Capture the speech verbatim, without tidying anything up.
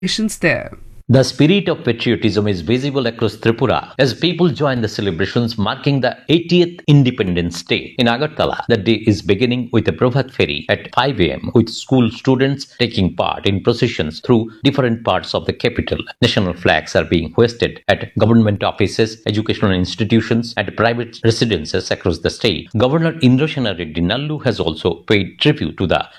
celebrations there. The spirit of patriotism is visible across Tripura as people join the celebrations marking the eightieth Independence Day. In Agartala, the day is beginning with a Prabhat Ferry at five a m with school students taking part in processions through different parts of the capital. National flags are being hoisted at government offices, educational institutions, and private residences across the state. Governor Indrasena Reddy Nallu has also paid tribute to the